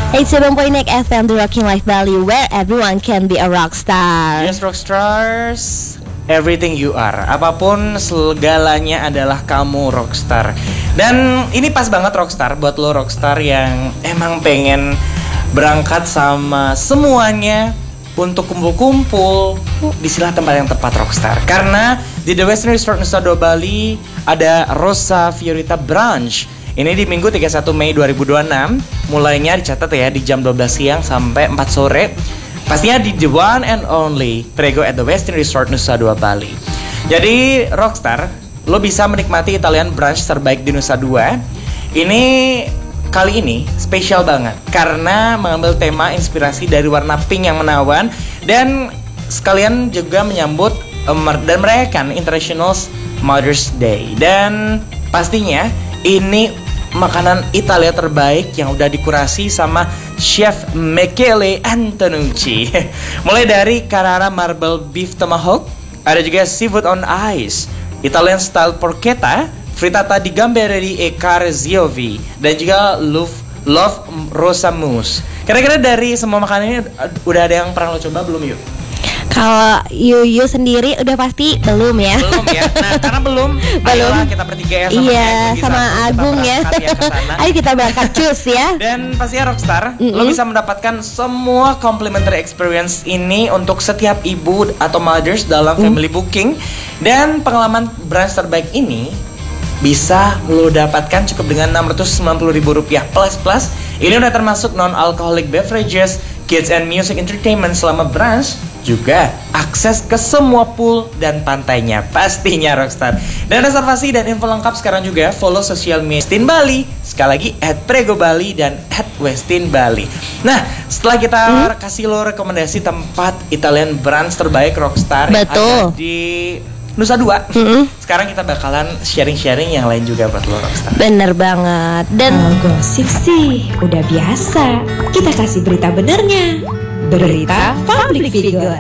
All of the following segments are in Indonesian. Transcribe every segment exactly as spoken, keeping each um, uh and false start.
eighty-seven point nine F M, The Rocking Life Bali, where everyone can be a rock star. Yes, rockstars, everything you are. Apapun segalanya adalah kamu rockstar. Dan ini pas banget rockstar buat lo rockstar yang emang pengen berangkat sama semuanya untuk kumpul-kumpul. Disinilah tempat yang tepat rockstar. Karena di The Western Resort Nusa Dua Bali ada Rosa Fiorita Brunch. Ini di Minggu tiga puluh satu Mei dua ribu dua puluh enam. Mulainya dicatat ya di jam dua belas siang sampai empat sore. Pastinya di the one and only Prego at the Western Resort Nusa Dua Bali. Jadi rockstar, lo bisa menikmati Italian brunch terbaik di Nusa Dua. Ini kali ini spesial banget karena mengambil tema inspirasi dari warna pink yang menawan dan sekalian juga menyambut um, dan merayakan International Mother's Day. Dan pastinya ini makanan Italia terbaik yang udah dikurasi sama Chef Michele Antonucci. Mulai dari Carrara Marble Beef Tomahawk, ada juga Seafood on Ice, Italian Style Porchetta, Frittata di Gamberi di e Carziovi, dan juga Love, Love Rosa Mousse. Kira-kira dari semua makanan ini udah ada yang pernah lo coba belum yuk? Kalau Yuyu sendiri udah pasti belum ya. Belum ya. Nah, karena belum, belum. Ayolah kita bertiga ya sama iya, Edi, sama Agung ya. ya Ayo kita berangkat cus ya. Dan pastinya rockstar, Mm-mm. lo bisa mendapatkan semua complimentary experience ini untuk setiap ibu atau mothers dalam Mm. family booking. Dan pengalaman brunch terbaik ini bisa lo dapatkan cukup dengan enam ratus sembilan puluh ribu rupiah plus plus. Ini udah termasuk non-alcoholic beverages, kids and music entertainment selama brunch, juga akses ke semua pool dan pantainya. Pastinya rockstar. Dan reservasi dan info lengkap sekarang juga follow sosial media Westin Bali. Sekali lagi at Prego Bali dan at Westin Bali. Nah, setelah kita hmm? kasih lo rekomendasi tempat Italian brunch terbaik rockstar yang Betul. ada di Nusa Dua, Mm-hmm. sekarang kita bakalan sharing-sharing yang lain juga buat lo rockstar. Bener banget. Dan Kalau gosip sih udah biasa. Kita kasih berita benernya. Berita public figure.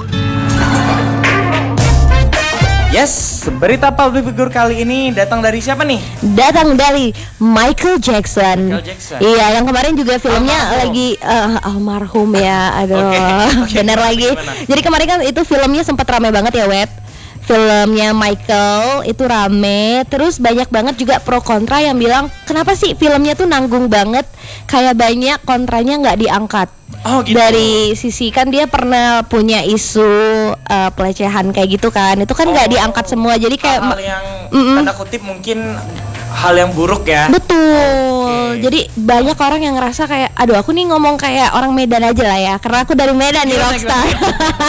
Yes, berita public figure kali ini datang dari siapa nih? datang dari Michael Jackson. Michael Jackson. Iya, yang kemarin juga filmnya Almarhum. lagi uh, almarhum ya. Aduh, Oke, oke. bener lagi. Gimana? Jadi kemarin kan itu filmnya sempat ramai banget ya, Wet. Filmnya Michael itu rame. Terus banyak banget juga pro kontra yang bilang, kenapa sih filmnya tuh nanggung banget, kayak banyak kontranya nggak diangkat. Oh gitu. Dari sisi kan dia pernah punya isu uh, pelecehan kayak gitu kan, itu kan nggak Oh, diangkat semua, jadi kayak hal-hal yang Mm-mm. tanda kutip mungkin hal yang buruk ya. betul. Oke. Jadi banyak orang yang ngerasa kayak, aduh aku nih ngomong kayak orang Medan aja lah ya, karena aku dari Medan nih Gimana, rockstar.